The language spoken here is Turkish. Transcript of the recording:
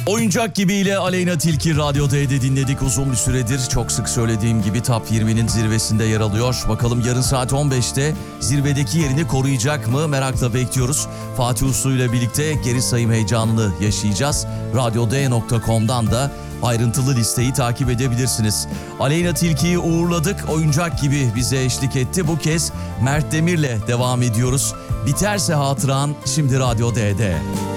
Oyuncak gibiyle Aleyna Tilki Radyo D'de dinledik uzun bir süredir. Çok sık söylediğim gibi Top 20'nin zirvesinde yer alıyor. Bakalım yarın saat 15'te zirvedeki yerini koruyacak mı? Merakla bekliyoruz. Fatih Uslu ile birlikte geri sayım heyecanını yaşayacağız. RadyoD.com'dan da ayrıntılı listeyi takip edebilirsiniz. Aleyna Tilki'yi uğurladık. Oyuncak gibi bize eşlik etti. Bu kez Mert Demir'le devam ediyoruz. Biterse hatıran şimdi Radyo D'de.